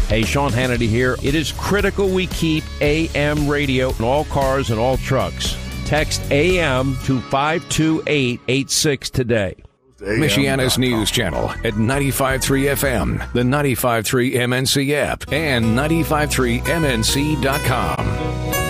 Hey, Sean Hannity here. It is critical we keep AM radio in all cars and all trucks. Text AM to 52886 today. Michiana's news channel at 95.3 FM, the 95.3 MNC app, and 95.3MNC.com.